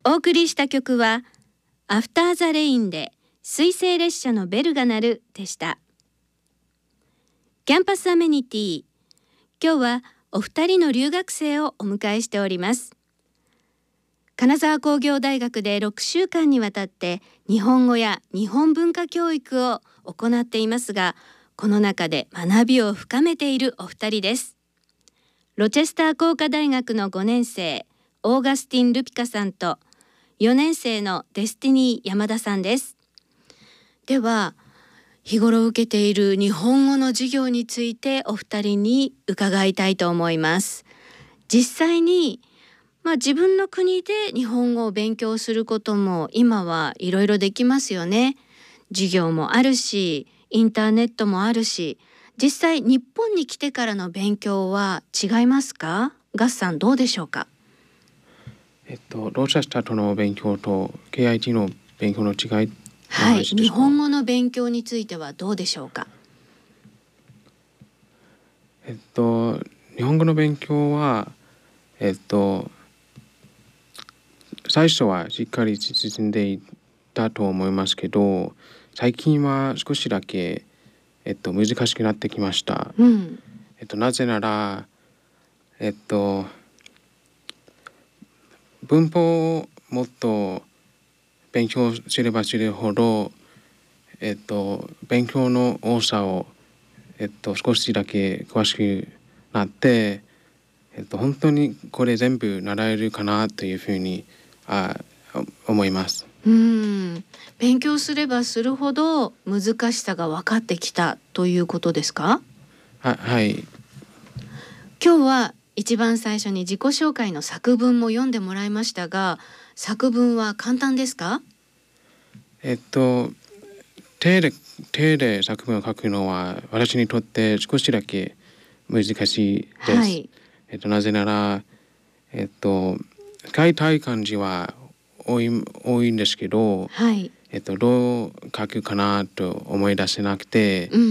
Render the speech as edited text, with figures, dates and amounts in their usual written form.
お送りした曲はアフターザレインで水星列車のベルが鳴るでした。キャンパスアメニティ、今日はお二人の留学生をお迎えしております。金沢工業大学で6週間にわたって日本語や日本文化教育を行っていますが、この中で学びを深めているお二人です。ロチェスター工科大学の5年生オーガスティン・ルピカさんと4年生のデスティニー山田さんです。では日頃受けている日本語の授業についてお二人に伺いたいと思います。実際に、自分の国で日本語を勉強することも今はいろいろできますよね。授業もあるし、インターネットもあるし、実際日本に来てからの勉強は違いますか？ガッさんどうでしょうか？ ロチェスターとの勉強と KIT の勉強の違い、 はい、日本語の勉強についてはどうでしょうか？ 日本語の勉強は最初はしっかり進んでいたと思いますけど、最近は少しだけ難しくなってきました。なぜなら文法をもっと勉強すればするほど勉強の多さを少しだけ詳しくなって本当にこれ全部習えるかなというふうに思います。 勉強すればするほど難しさが分かってきたということですか？ はい。 今日は一番最初に自己紹介の作文も読んでもらいましたが、作文は簡単ですか？ 手で作文を書くのは私にとって少しだけ難しいです。 はい。 なぜなら使いたい漢字は多いんですけど、 はい。 どう書くかなと思い出せなくて、